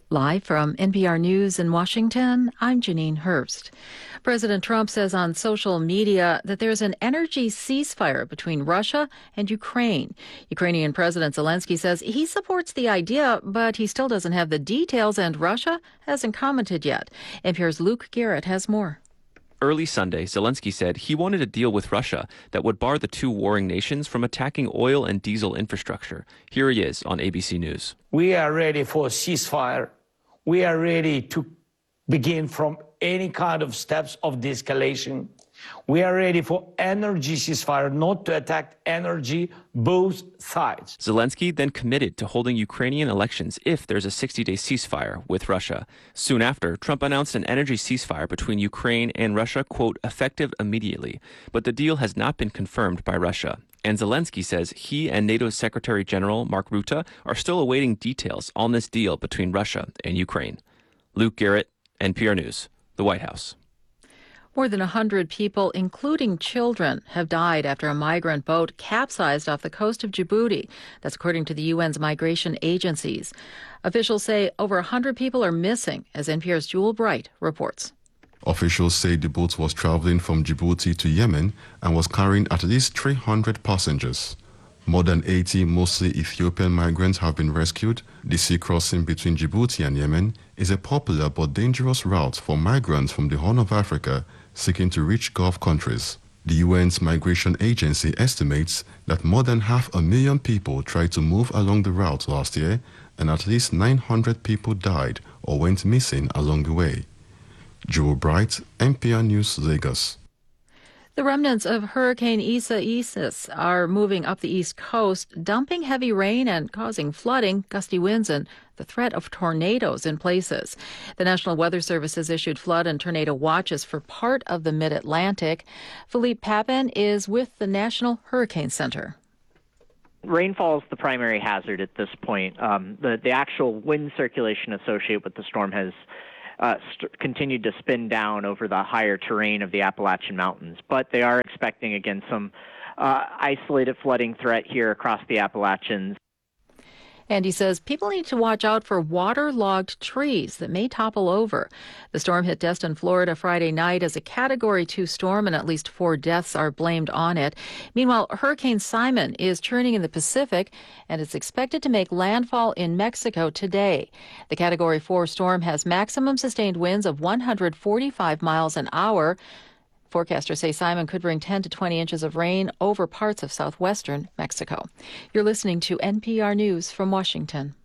Live from NPR News in Washington, I'm Janine Herbst. President Trump says on social media that there's an energy ceasefire between Russia and Ukraine. Ukrainian President Zelensky says he supports the idea, but he still doesn't have the details, and Russia hasn't commented yet. NPR's Luke Garrett has more. Early Sunday, Zelensky said he wanted a deal with Russia that would bar the two warring nations from attacking oil and diesel infrastructure. Here he is on ABC News. We are ready for a ceasefire. We are ready to begin from any kind of steps of de-escalation. We are ready for energy ceasefire, not to attack energy, both sides. Zelensky then committed to holding Ukrainian elections if there's a 60-day ceasefire with Russia. Soon after, Trump announced an energy ceasefire between Ukraine and Russia, quote, effective immediately. But the deal has not been confirmed by Russia. And Zelensky says he and NATO's Secretary General Mark Rutte are still awaiting details on this deal between Russia and Ukraine. Luke Garrett, NPR News, the White House. More than 100 people, including children, have died after a migrant boat capsized off the coast of Djibouti. That's according to the UN's migration agencies. Officials say over 100 people are missing, as NPR's Jewel Bright reports. Officials say the boat was traveling from Djibouti to Yemen and was carrying at least 300 passengers. More than 80 mostly Ethiopian migrants have been rescued. The sea crossing between Djibouti and Yemen is a popular but dangerous route for migrants from the Horn of Africa seeking to reach Gulf countries. The UN's migration agency estimates that more than 500,000 people tried to move along the route last year, and at least 900 people died or went missing along the way. Joe Bright, NPR News, Lagos. The remnants of Hurricane Isaias are moving up the East Coast, dumping heavy rain and causing flooding, gusty winds, and the threat of tornadoes in places. The National Weather Service has issued flood and tornado watches for part of the Mid-Atlantic. Philippe Papin is with the National Hurricane Center. Rainfall is the primary hazard at this point. The actual wind circulation associated with the storm has continued to spin down over the higher terrain of the Appalachian Mountains. But they are expecting, again, some isolated flooding threat here across the Appalachians. And he says people need to watch out for waterlogged trees that may topple over. The storm hit Destin, Florida Friday night as a Category 2 storm, and at least 4 deaths are blamed on it. Meanwhile, Hurricane Simon is churning in the Pacific, and it's expected to make landfall in Mexico today. The Category 4 storm has maximum sustained winds of 145 miles an hour. Forecasters say Simon could bring 10 to 20 inches of rain over parts of southwestern Mexico. You're listening to NPR News from Washington.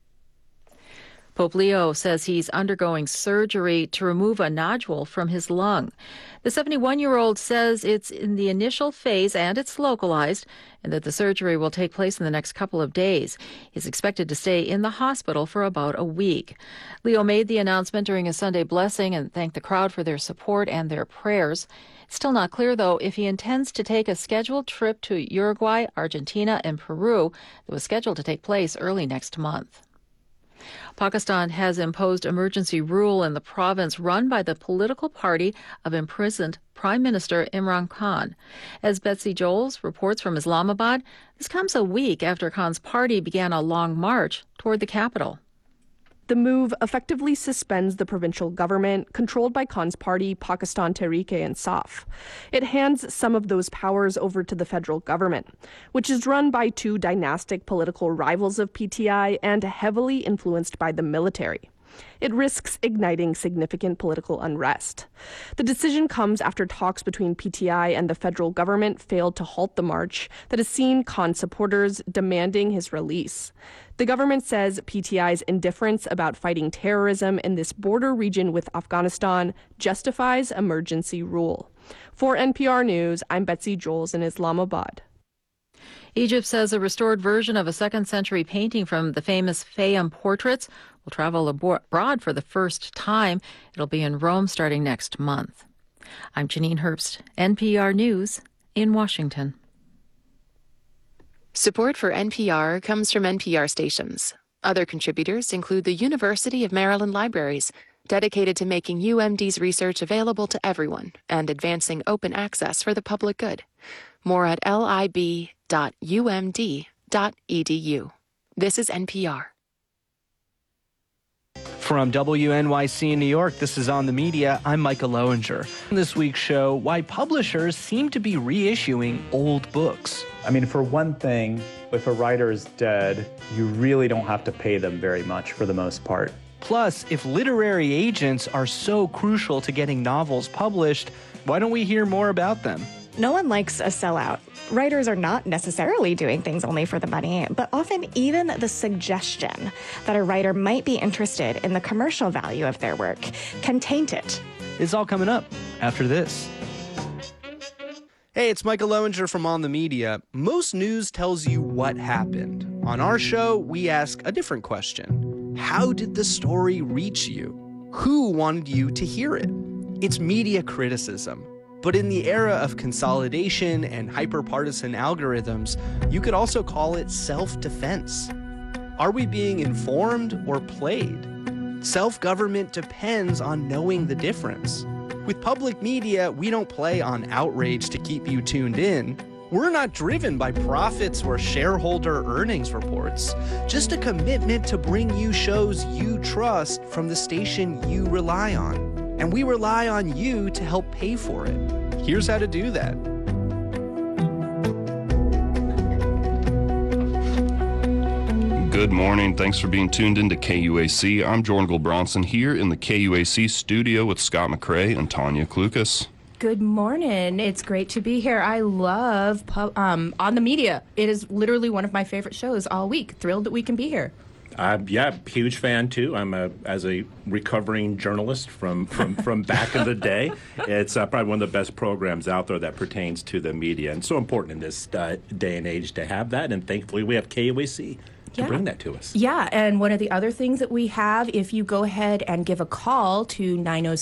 Pope Leo says he's undergoing surgery to remove a nodule from his lung. The 71-year-old says it's in the initial phase and it's localized, and that the surgery will take place in the next couple of days. He's expected to stay in the hospital for about a week. Leo made the announcement during a Sunday blessing and thanked the crowd for their support and their prayers. It's still not clear, though, if he intends to take a scheduled trip to Uruguay, Argentina, and Peru that was scheduled to take place early next month. Pakistan has imposed emergency rule in the province run by the political party of imprisoned Prime Minister Imran Khan. As Betsy Joels reports from Islamabad, this comes a week after Khan's party began a long march toward the capital. The move effectively suspends the provincial government controlled by Khan's party, Pakistan Tehreek-e-Insaf. It hands some of those powers over to the federal government, which is run by 2 dynastic political rivals of PTI and heavily influenced by the military. It risks igniting significant political unrest. The decision comes after talks between PTI and the federal government failed to halt the march that has seen Khan supporters demanding his release. The government says PTI's indifference about fighting terrorism in this border region with Afghanistan justifies emergency rule. For NPR News, I'm Betsy Joels in Islamabad. Egypt says a restored version of a second-century painting from the famous Fayum portraits will travel abroad for the first time. It'll be in Rome starting next month. I'm Janine Herbst, NPR News in Washington. Support for NPR comes from NPR stations. Other contributors include the University of Maryland Libraries, dedicated to making UMD's research available to everyone and advancing open access for the public good. More at lib.umd.edu. This is NPR. From WNYC in New York, this is On the Media. I'm Micah Lowinger. In this week's show, why publishers seem to be reissuing old books. I mean, for one thing, if a writer is dead, you really don't have to pay them very much for the most part. Plus, if literary agents are so crucial to getting novels published, why don't we hear more about them? No one likes a sellout. Writers are not necessarily doing things only for the money, but often even the suggestion that a writer might be interested in the commercial value of their work can taint it. It's all coming up after this. Hey, it's Micah Lowinger from On the Media. Most news tells you what happened. On our show, we ask a different question. How did the story reach you? Who wanted you to hear it? It's media criticism. But in the era of consolidation and hyper-partisan algorithms, you could also call it self-defense. Are we being informed or played? Self-government depends on knowing the difference. With public media, we don't play on outrage to keep you tuned in. We're not driven by profits or shareholder earnings reports, just a commitment to bring you shows you trust from the station you rely on. And we rely on you to help pay for it. Here's how to do that. Good morning. Thanks for being tuned into KUAC. I'm Jordan Gold-Bronson here in the KUAC studio with Scott McRae and Tanya Klukas. Good morning. It's great to be here. I love On the Media. It is literally one of my favorite shows all week. Thrilled that we can be here. Yeah, huge fan too. As a recovering journalist from back in the day. It's probably one of the best programs out there that pertains to the media, and so important in this day and age to have that. And thankfully, we have KUAC to bring that to us. Yeah, and one of the other things that we have, if you go ahead and give a call to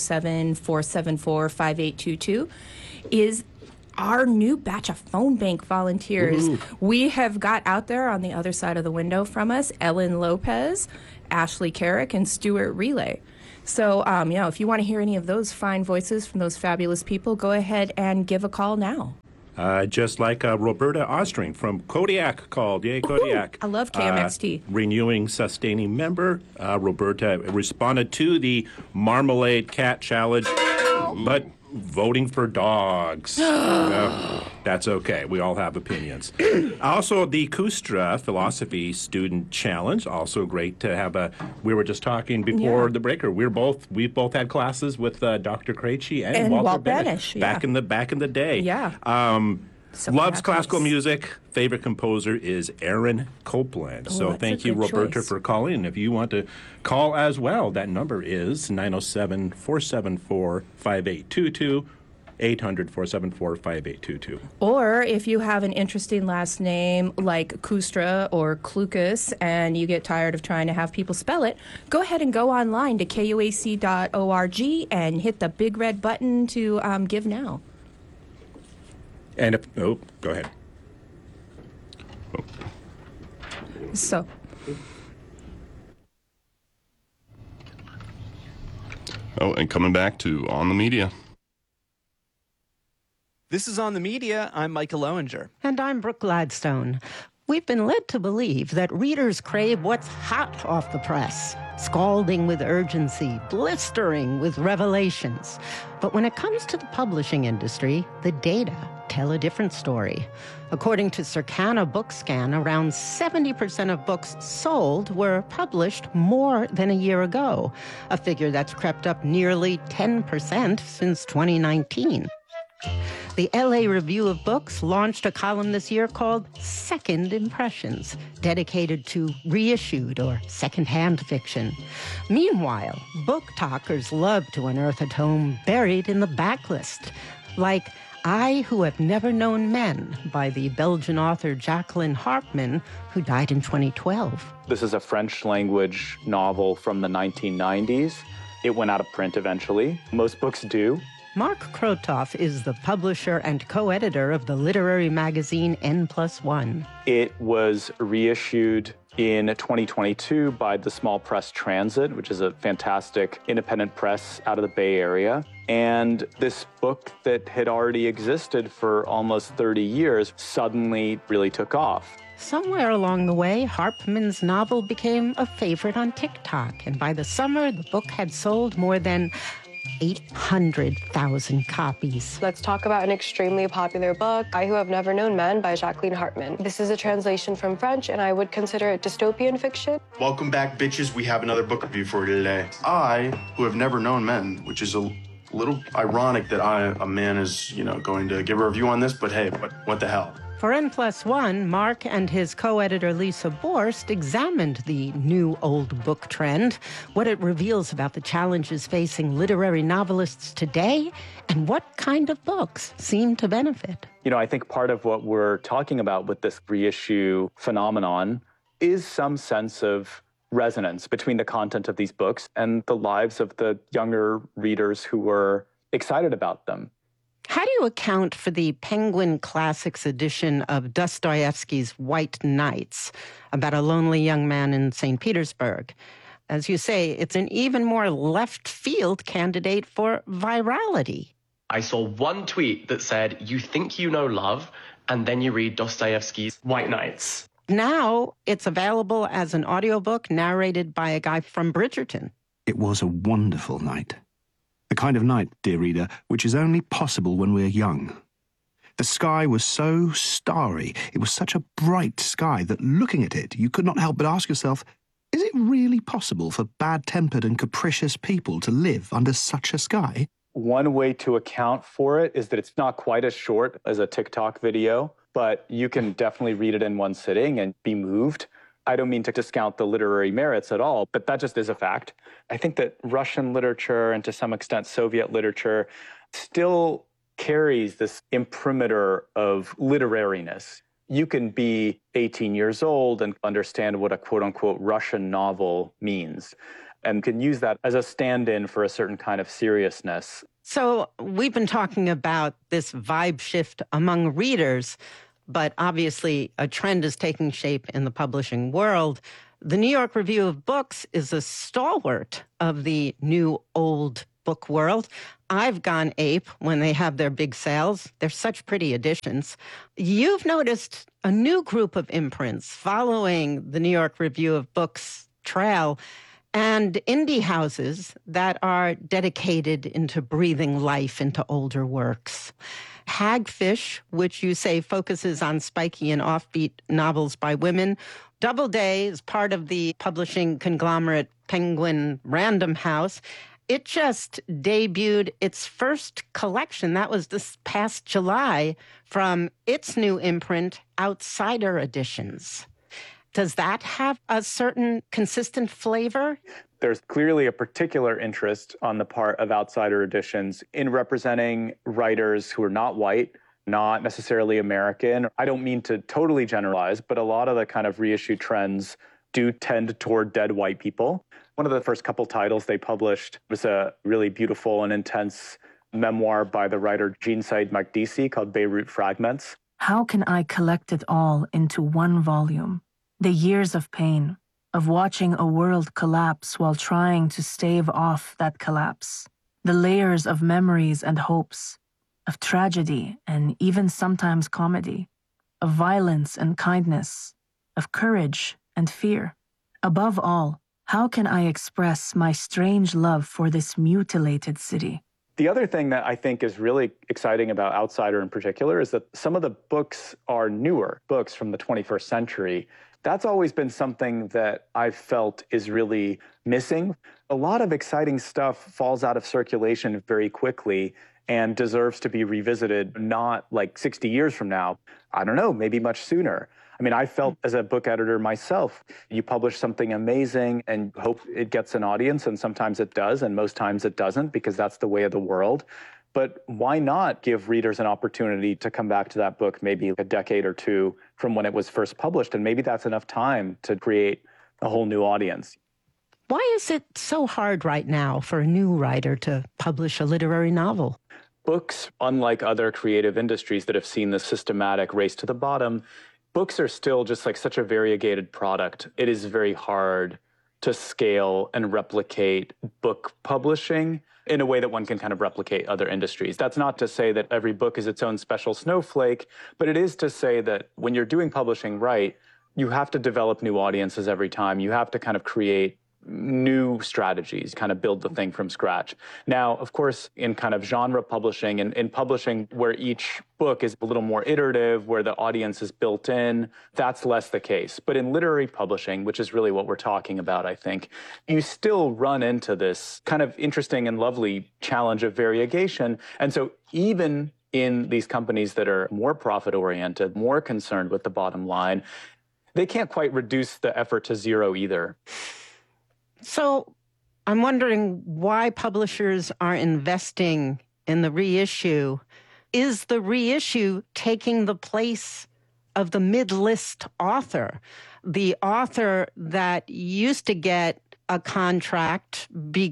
907-474-5822, is our new batch of phone bank volunteers. Ooh. We have got out there on the other side of the window from us, Ellen Lopez, Ashley Carrick, and Stuart Relay. So, if you want to hear any of those fine voices from those fabulous people, go ahead and give a call now. Just like Roberta Ostring from Kodiak called. Yay, Kodiak. I love KMXT. Renewing sustaining member. Roberta responded to the Marmalade Cat Challenge, but voting for dogs. That's okay. We all have opinions. Also, the Kustra Philosophy Student Challenge. Also great to have we were just talking before the breaker. We both had classes with Dr. Krejci and Walter Benish back in the day. Yeah. Loves classical music. Favorite composer is Aaron Copland. So thank you, Roberta, for calling. And if you want to call as well, that number is 907-474-5822, 800-474-5822. Or if you have an interesting last name like Kustra or Klukas and you get tired of trying to have people spell it, go ahead and go online to kuac.org and hit the big red button to give now. And go ahead. So. And coming back to On the Media. This is On the Media. I'm Micah Lowinger. And I'm Brooke Gladstone. We've been led to believe that readers crave what's hot off the press, scalding with urgency, blistering with revelations. But when it comes to the publishing industry, the data tell a different story. According to Circana BookScan, around 70% of books sold were published more than a year ago, a figure that's crept up nearly 10% since 2019. The LA Review of Books launched a column this year called Second Impressions, dedicated to reissued or secondhand fiction. Meanwhile, book talkers love to unearth a tome buried in the backlist, like I Who Have Never Known Men by the Belgian author Jacqueline Harpman, who died in 2012. This is a French-language novel from the 1990s. It went out of print eventually. Most books do. Mark Krotoff is the publisher and co-editor of the literary magazine N+1. It was reissued in 2022 by the Small Press Transit, which is a fantastic independent press out of the Bay Area. And this book that had already existed for almost 30 years suddenly really took off. Somewhere along the way, Harpman's novel became a favorite on TikTok, and by the summer, the book had sold more than 800,000 copies. Let's talk about an extremely popular book, I Who Have Never Known Men by Jacqueline Hartman. This is a translation from French, and I would consider it dystopian fiction. Welcome back, bitches. We have another book review for you today. I Who Have Never Known Men, which is a little ironic that a man is, going to give a review on this, but hey, what the hell? For N+1, Mark and his co-editor Lisa Borst examined the new old book trend, what it reveals about the challenges facing literary novelists today, and what kind of books seem to benefit. I think part of what we're talking about with this reissue phenomenon is some sense of resonance between the content of these books and the lives of the younger readers who were excited about them. How do you account for the Penguin Classics edition of Dostoevsky's White Nights, about a lonely young man in St. Petersburg? As you say, it's an even more left-field candidate for virality. I saw one tweet that said, "You think you know love, and then you read Dostoevsky's White Nights." Now it's available as an audiobook narrated by a guy from Bridgerton. It was a wonderful night. The kind of night, dear reader, which is only possible when we're young. The sky was so starry, it was such a bright sky that looking at it, you could not help but ask yourself, is it really possible for bad-tempered and capricious people to live under such a sky? One way to account for it is that it's not quite as short as a TikTok video, but you can definitely read it in one sitting and be moved. I don't mean to discount the literary merits at all, but that just is a fact. I think that Russian literature and to some extent Soviet literature still carries this imprimatur of literariness. You can be 18 years old and understand what a quote-unquote Russian novel means and can use that as a stand-in for a certain kind of seriousness. So we've been talking about this vibe shift among readers, but obviously a trend is taking shape in the publishing world. The New York Review of Books is a stalwart of the new old book world. I've gone ape when they have their big sales. They're such pretty editions. You've noticed a new group of imprints following the New York Review of Books trail, and indie houses that are dedicated into breathing life into older works. Hagfish, which you say focuses on spiky and offbeat novels by women. Doubleday is part of the publishing conglomerate Penguin Random House. It just debuted its first collection. That was this past July from its new imprint, Outsider Editions. Does that have a certain consistent flavor? There's clearly a particular interest on the part of Outsider Editions in representing writers who are not white, not necessarily American. I don't mean to totally generalize, but a lot of the kind of reissue trends do tend toward dead white people. One of the first couple titles they published was a really beautiful and intense memoir by the writer Jean Said Makdisi called Beirut Fragments. How can I collect it all into one volume? The years of pain, of watching a world collapse while trying to stave off that collapse. The layers of memories and hopes, of tragedy and even sometimes comedy, of violence and kindness, of courage and fear. Above all, how can I express my strange love for this mutilated city? The other thing that I think is really exciting about Outsider in particular is that some of the books are newer books from the 21st century. That's always been something that I've felt is really missing. A lot of exciting stuff falls out of circulation very quickly and deserves to be revisited, not like 60 years from now. I don't know, maybe much sooner. I mean, I felt as a book editor myself, you publish something amazing and hope it gets an audience, and sometimes it does, and most times it doesn't, because that's the way of the world. But why not give readers an opportunity to come back to that book maybe a decade or two from when it was first published? And maybe that's enough time to create a whole new audience. Why is it so hard right now for a new writer to publish a literary novel? Books, unlike other creative industries that have seen this systematic race to the bottom, books are still just like such a variegated product. It is very hard to scale and replicate book publishing in a way that one can kind of replicate other industries. That's not to say that every book is its own special snowflake, but it is to say that when you're doing publishing right, You have to develop new audiences every time. You have to kind of create new strategies, kind of build the thing from scratch. Now, of course, in kind of genre publishing and in publishing where each book is a little more iterative, where the audience is built in, that's less the case. But in literary publishing, which is really what we're talking about, I think, you still run into this kind of interesting and lovely challenge of variegation. And so even in these companies that are more profit-oriented, more concerned with the bottom line, they can't quite reduce the effort to zero either. So I'm wondering why publishers are investing in the reissue. Is the reissue taking the place of the mid-list author, the author that used to get a contract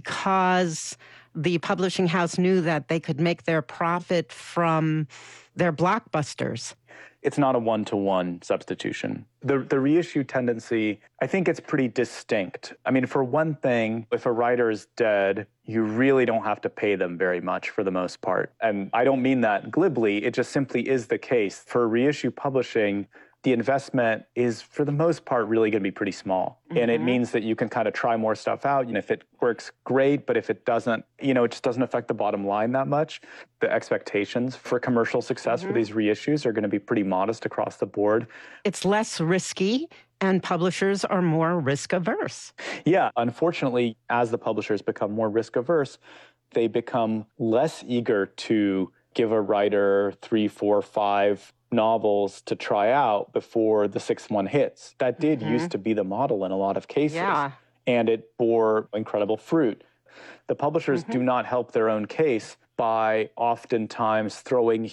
because the publishing house knew that they could make their profit from their blockbusters? It's not a one-to-one substitution. The reissue tendency, I think it's pretty distinct. I mean, for one thing, if a writer is dead, you really don't have to pay them very much for the most part. And I don't mean that glibly, it just simply is the case. For reissue publishing, the investment is, for the most part, really going to be pretty small. Mm-hmm. And it means that you can kind of try more stuff out. You know, if it works, great. But if it doesn't, you know, it just doesn't affect the bottom line that much. The expectations for commercial success for these reissues are going to be pretty modest across the board. It's less risky, and publishers are more risk averse. Yeah, unfortunately, as the publishers become more risk averse, they become less eager to give a writer 3, 4, 5 novels to try out before the 6th one hits. That did used to be the model in a lot of cases. Yeah. And it bore incredible fruit. The publishers do not help their own case by oftentimes throwing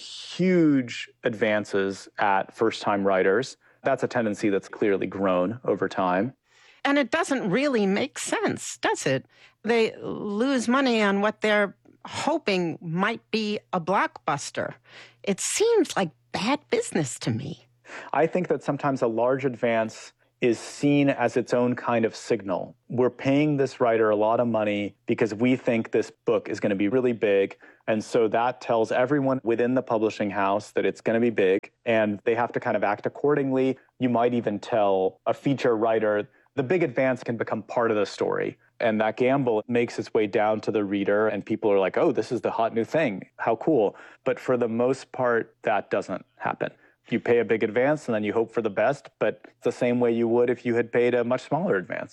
huge advances at first-time writers. That's a tendency that's clearly grown over time. And it doesn't really make sense, does it? They lose money on what they're hoping might be a blockbuster. It seems like bad business to me. I think that sometimes a large advance is seen as its own kind of signal. We're paying this writer a lot of money because we think this book is going to be really big. And so that tells everyone within the publishing house that it's going to be big, and they have to kind of act accordingly. You might even tell a feature writer, the big advance can become part of the story. And that gamble makes its way down to the reader, and people are like, oh, this is the hot new thing. How cool. But for the most part, that doesn't happen. You pay a big advance and then you hope for the best, but it's the same way you would if you had paid a much smaller advance.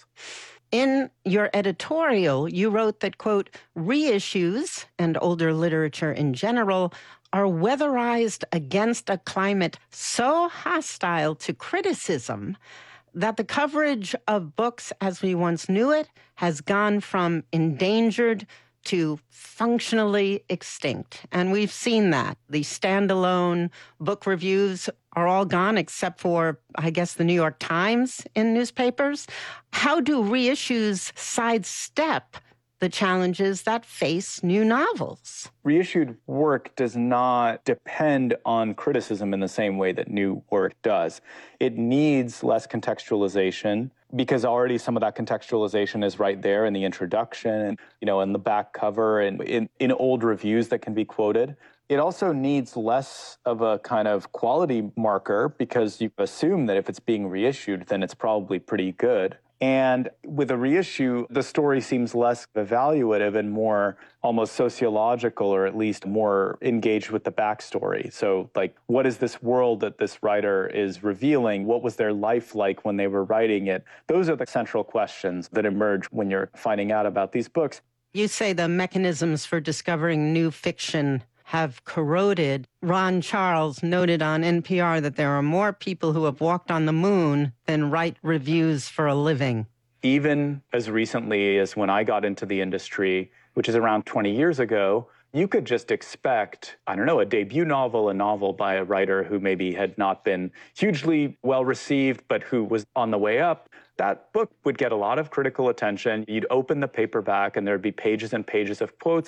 In your editorial, you wrote that, quote, reissues and older literature in general are weatherized against a climate so hostile to criticism that the coverage of books as we once knew it has gone from endangered to functionally extinct. And we've seen that. The standalone book reviews are all gone except for, I guess, the New York Times in newspapers. How do reissues sidestep the challenges that face new novels? Reissued work does not depend on criticism in the same way that new work does. It needs less contextualization because already some of that contextualization is right there in the introduction and, you know, in the back cover and in old reviews that can be quoted. It also needs less of a kind of quality marker because you assume that if it's being reissued, then it's probably pretty good. And with a reissue, the story seems less evaluative and more almost sociological, or at least more engaged with the backstory. So, like, what is this world that this writer is revealing? What was their life like when they were writing it? Those are the central questions that emerge when you're finding out about these books. You say the mechanisms for discovering new fiction have corroded. Ron Charles noted on NPR that there are more people who have walked on the moon than write reviews for a living. Even as recently as when I got into the industry, which is around 20 years ago, you could just expect, I don't know, a debut novel, a novel by a writer who maybe had not been hugely well received, but who was on the way up. That book would get a lot of critical attention. You'd open the paperback and there'd be pages and pages of quotes.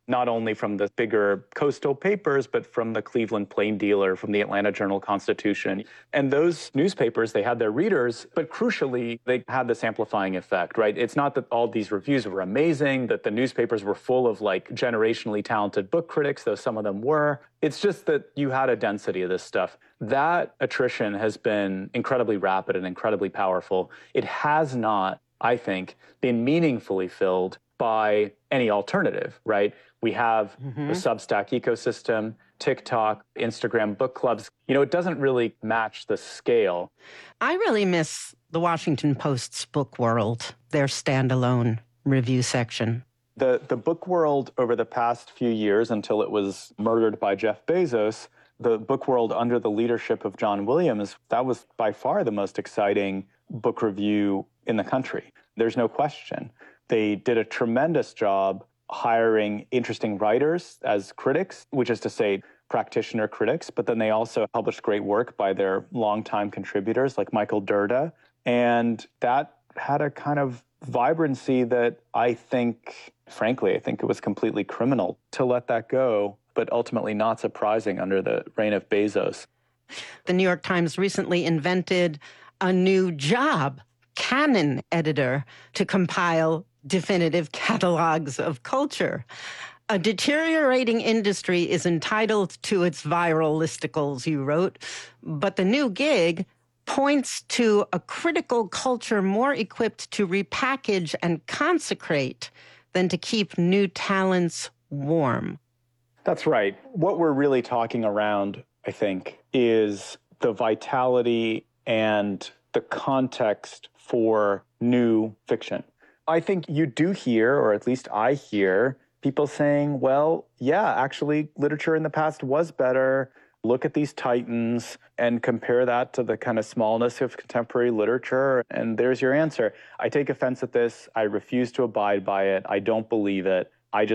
not only from the bigger coastal papers, but from the Cleveland Plain Dealer, from the Atlanta Journal-Constitution. And those newspapers, they had their readers, but crucially, they had this amplifying effect, right? It's not that all these reviews were amazing, that the newspapers were full of like generationally talented book critics, though some of them were. It's just that you had a density of this stuff. That attrition has been incredibly rapid and incredibly powerful. It has not, I think, been meaningfully filled by any alternative, right? We have the Substack ecosystem, TikTok, Instagram book clubs. You know, it doesn't really match the scale. I really miss the Washington Post's Book World, their standalone review section. The book world over the past few years, until it was murdered by Jeff Bezos, the book world under the leadership of John Williams, that was by far the most exciting book review in the country. There's no question. They did a tremendous job hiring interesting writers as critics, which is to say practitioner critics, but then they also published great work by their longtime contributors like Michael Dirda. And that had a kind of vibrancy that I think, frankly, I think it was completely criminal to let that go, but ultimately not surprising under the reign of Bezos. The New York Times recently invented a new job, canon editor, to compile definitive catalogs of culture. A deteriorating industry is entitled to its viral listicles, you wrote, but the new gig points to a critical culture more equipped to repackage and consecrate than to keep new talents warm. That's right. What we're really talking around, I think, is the vitality and the context for new fiction. I think you do hear, or at least I hear, people saying, well, yeah, actually, literature in the past was better. Look at these titans and compare that to the kind of smallness of contemporary literature, and there's your answer. I take offense at this. I refuse to abide by it. I don't believe it.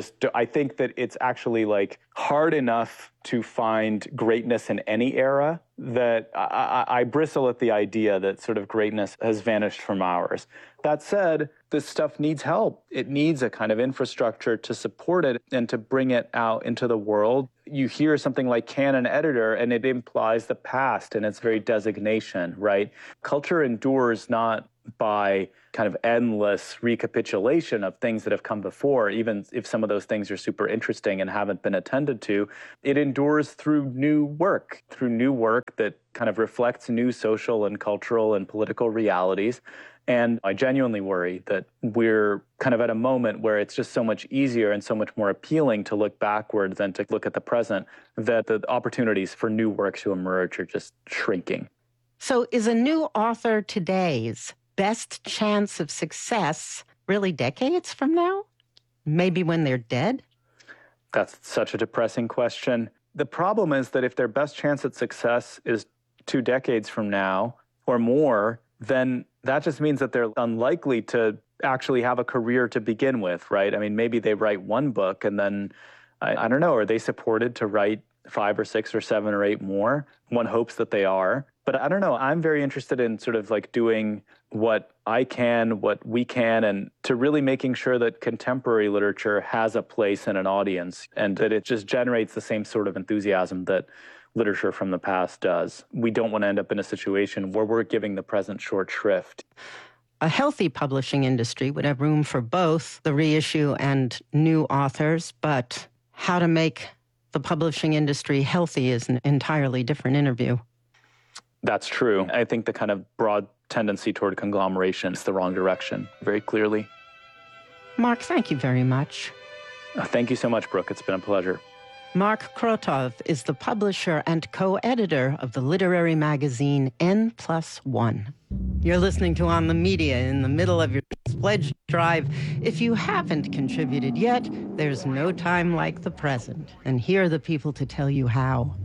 I think that it's actually like hard enough to find greatness in any era that I bristle at the idea that sort of greatness has vanished from ours. That said, this stuff needs help. It needs a kind of infrastructure to support it and to bring it out into the world. You hear something like canon editor and it implies the past and its very designation, right? Culture endures not by kind of endless recapitulation of things that have come before, even if some of those things are super interesting and haven't been attended to. It endures through new work that kind of reflects new social and cultural and political realities. And I genuinely worry that we're kind of at a moment where it's just so much easier and so much more appealing to look backward than to look at the present, that the opportunities for new work to emerge are just shrinking. So is a new author today's best chance of success really decades from now? Maybe when they're dead? That's such a depressing question. The problem is that if their best chance at success is 2 decades from now or more, then that just means that they're unlikely to actually have a career to begin with, right? I mean, maybe they write one book and then, I don't know, are they supported to write 5 or 6 or 7 or 8 more? One hopes that they are. But I don't know, I'm very interested in sort of like doing what I can, what we can, and to really making sure that contemporary literature has a place and an audience, and that it just generates the same sort of enthusiasm that literature from the past does. We don't want to end up in a situation where we're giving the present short shrift. A healthy publishing industry would have room for both the reissue and new authors, but how to make the publishing industry healthy is an entirely different interview. That's true. I think the kind of broad tendency toward conglomeration is the wrong direction, very clearly. Mark, thank you very much. Thank you so much, Brooke. It's been a pleasure. Mark Krotov is the publisher and co-editor of the literary magazine N+1. You're listening to On the Media in the middle of your pledge drive. If you haven't contributed yet, there's no time like the present. And here are the people to tell you how.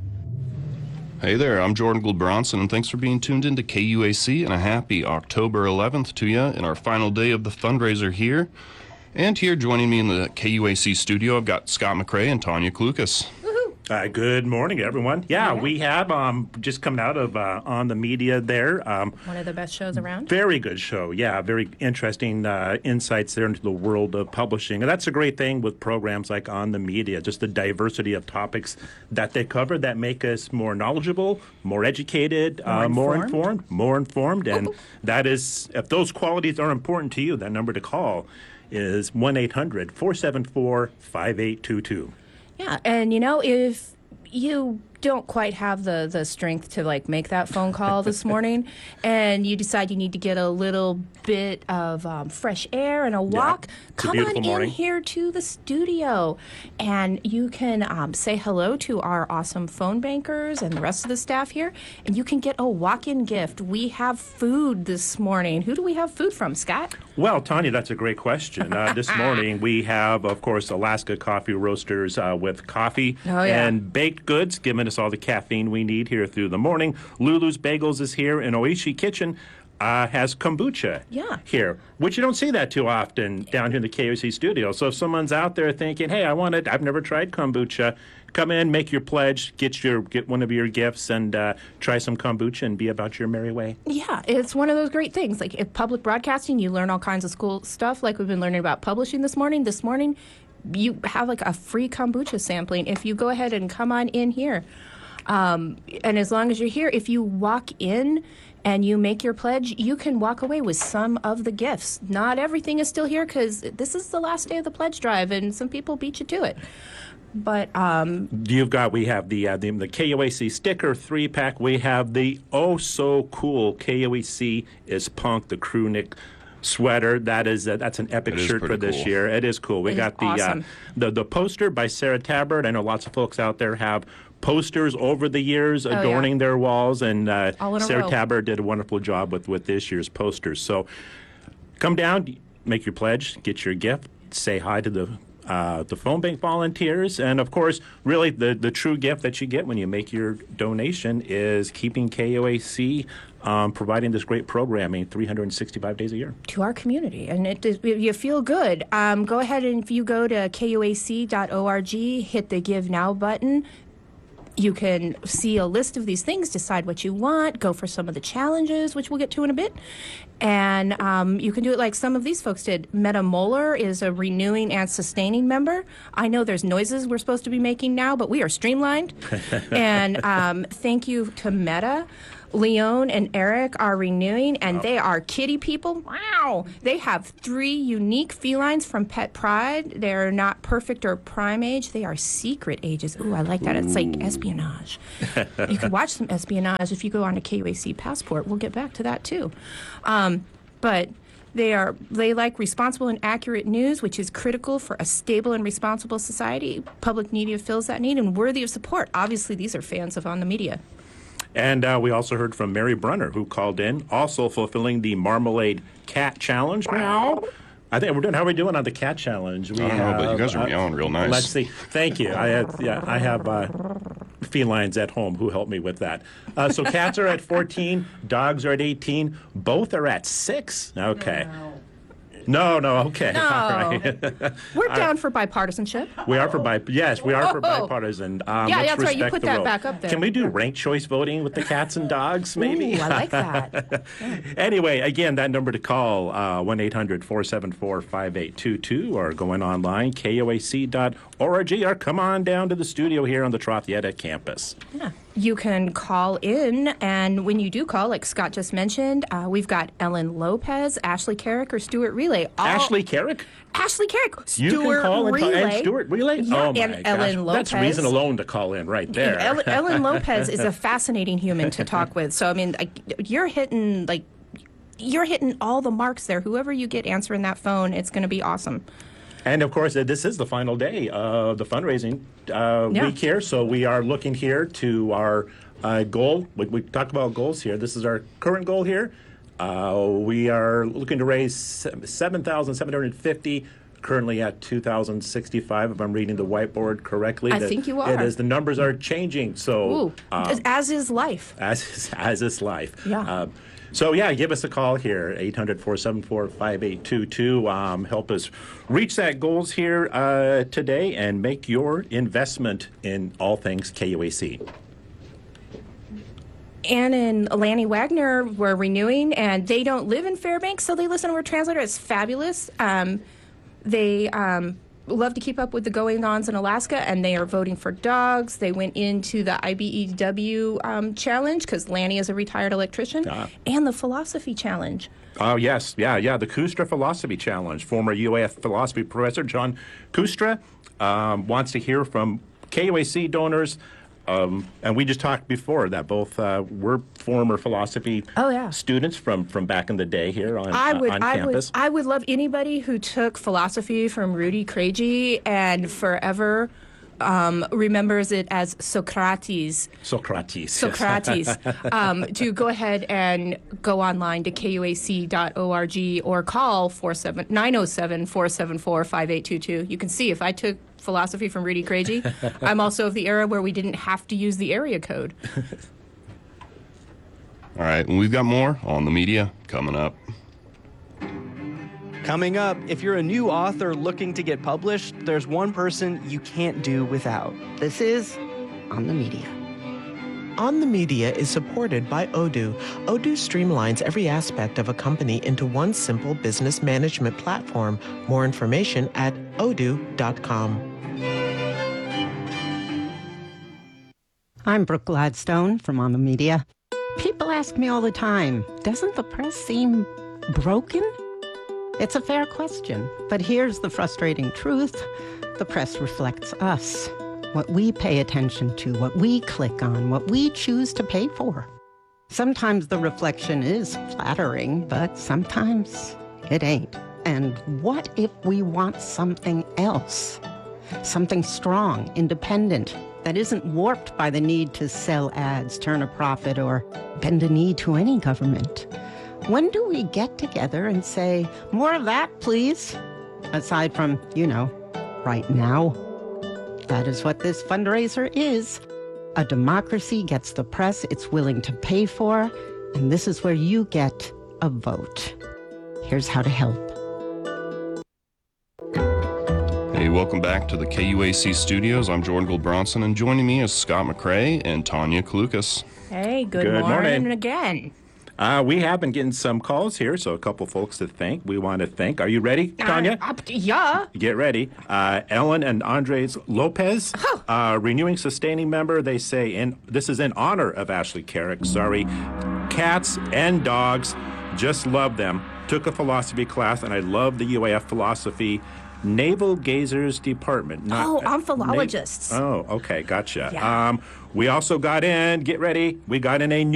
Hey there, I'm Jordan Gould Bronson, and thanks for being tuned into KUAC, and a happy October 11th to you in our final day of the fundraiser here. And here joining me in the KUAC studio, I've got Scott McCrae and Tanya Klukas. Good morning, everyone. Yeah, we have just coming out of On the Media there. One of the best shows around. Very good show. Yeah, very interesting insights there into the world of publishing. And that's a great thing with programs like On the Media, just the diversity of topics that they cover that make us more knowledgeable, more educated, more informed. And that is, if those qualities are important to you, that number to call is 1-800-474-5822. Yeah, and if you don't quite have the strength to make that phone call this morning and you decide you need to get a little bit of fresh air and a walk, come on in here to the studio and you can say hello to our awesome phone bankers and the rest of the staff here, and you can get a walk-in gift. We have food this morning. Who do we have food from, Scott? Well, Tanya, that's a great question. This morning we have, of course, Alaska Coffee Roasters with coffee and baked goods, giving us all the caffeine we need here through the morning. Lulu's Bagels is here, and Oishi Kitchen has kombucha here, which you don't see that too often down here in the KOC studio. So if someone's out there thinking, hey, I've never tried kombucha, come in, make your pledge, get one of your gifts, and try some kombucha and be about your merry way. Yeah, it's one of those great things. Like in public broadcasting, you learn all kinds of cool stuff like we've been learning about publishing this morning. This morning, you have a free kombucha sampling if you go ahead and come on in here. And as long as you're here, if you walk in and you make your pledge, you can walk away with some of the gifts. Not everything is still here because this is the last day of the pledge drive and some people beat you to it. But we have the KOAC sticker 3-pack. We have the so cool KOAC is Punk, the crew neck sweater. That's an epic shirt for this year. It is cool. We got the poster by Sarah Tabbert. I know lots of folks out there have posters over the years adorning their walls, and Sarah Tabbert did a wonderful job with this year's posters. So come down, make your pledge, get your gift, say hi to the phone bank volunteers, and of course, really the true gift that you get when you make your donation is keeping KOAC providing this great programming 365 days a year to our community, and you feel good. Go ahead and if you go to KOAC.org, hit the Give Now button. You can see a list of these things, decide what you want, go for some of the challenges, which we'll get to in a bit. And you can do it like some of these folks did. Meta Moeller is a renewing and sustaining member. I know there's noises we're supposed to be making now, but we are streamlined. And thank you to Meta. Leon and Eric are renewing, and they are kitty people. Wow! They have 3 unique felines from Pet Pride. They're not perfect or prime age. They are secret ages. Ooh, I like that. It's like espionage. You can watch some espionage if you go on to KOAC Passport. We'll get back to that, too. But they like responsible and accurate news, which is critical for a stable and responsible society. Public media fills that need and worthy of support. Obviously, these are fans of On the Media. And we also heard from Mary Brunner, who called in, also fulfilling the Marmalade Cat Challenge. Meow. I think we're doing. How are we doing on the cat challenge? I don't know, but you guys are meowing real nice. Let's see. Thank you. I have felines at home who help me with that. So cats are at 14, dogs are at 18, both are at 6. Okay. No, okay. No. All right. We're down for bipartisanship. We are for bipartisan. That's right. You put that back up there. Can we do ranked choice voting with the cats and dogs, maybe? Ooh, I like that. Anyway, again, that number to call, 1-800-474-5822, or going online, koac.org, or come on down to the studio here on the Trothieta campus. Yeah. You can call in, and when you do call, like Scott just mentioned, we've got Ellen Lopez, Ashley Carrick, or Stuart Relay. Ashley Carrick? Ashley Carrick. You can call and Stuart Relay? Yeah, oh, my and gosh. Ellen Lopez. That's reason alone to call in right there. Ellen Lopez is a fascinating human to talk with. So, I mean, you're hitting all the marks there. Whoever you get answering that phone, it's going to be awesome. And, of course, this is the final day of the fundraising week here, so we are looking here to our goal. We talked about goals here. This is our current goal here. We are looking to raise $7,750 currently at 2,065, if I'm reading the whiteboard correctly. I think you are. It is. The numbers are changing. So, Ooh, as is life. As is life. Yeah. So, yeah, give us a call here, 800-474-5822. Help us reach that goals here today and make your investment in all things KUAC. Anne and Lanny Wagner were renewing, and they don't live in Fairbanks, so they listen to our translator. It's fabulous. They love to keep up with the goings-ons in Alaska, and they are voting for dogs. They went into the IBEW challenge because Lanny is a retired electrician, and the philosophy challenge. Oh, yes. Yeah. The Kustra Philosophy Challenge. Former UAF philosophy professor John Kustra wants to hear from KUAC donors. And we just talked before that both were former philosophy students from back in the day here on campus. I would love anybody who took philosophy from Rudy Craigie and forever remembers it as Socrates. Socrates. To go ahead and go online to kuac.org or call 907-474-5822. You can see if I took philosophy from Rudy Craigie. I'm also of the era where we didn't have to use the area code. All right, and we've got more on the media coming up. Coming up, if you're a new author looking to get published, there's one person you can't do without. This is On the Media. On the Media is supported by Odoo. Odoo streamlines every aspect of a company into one simple business management platform. More information at odoo.com. I'm Brooke Gladstone from On the Media. People ask me all the time, doesn't the press seem broken? It's a fair question, but here's the frustrating truth. The press reflects us. What we pay attention to, what we click on, what we choose to pay for. Sometimes the reflection is flattering, but sometimes it ain't. And what if we want something else? Something strong, independent, that isn't warped by the need to sell ads, turn a profit, or bend a knee to any government. When do we get together and say, more of that, please? Aside from, right now. That is what this fundraiser is. A democracy gets the press it's willing to pay for, and this is where you get a vote. Here's how to help. Hey, welcome back to the KUAC studios. I'm Jordan Gould Bronson, and joining me is Scott McCrae and Tanya Klukas. Hey, good morning again. We have been getting some calls here, so a couple folks to thank. We want to thank. Are you ready, Tanya? Yeah. Get ready. Ellen and Andres Lopez, renewing sustaining member. They say, this is in honor of Ashley Carrick. Sorry. Cats and dogs, just love them. Took a philosophy class, and I love the UAF philosophy Naval Gazers Department. Omphilologists. Okay, gotcha. Yeah. We also got in, get ready, we got in a